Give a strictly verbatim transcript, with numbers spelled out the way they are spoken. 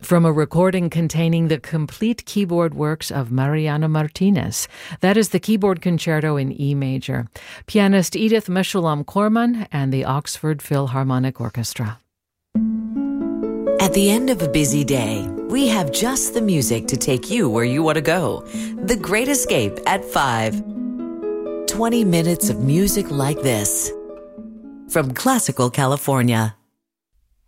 from a recording containing the complete keyboard works of Mariana Martinez. That is the Keyboard Concerto in E major. Pianist Edith Meshulam Corman and the Oxford Philharmonic Orchestra. At the end of a busy day, we have just the music to take you where you want to go. The Great Escape at five. twenty minutes of music like this. From Classical California.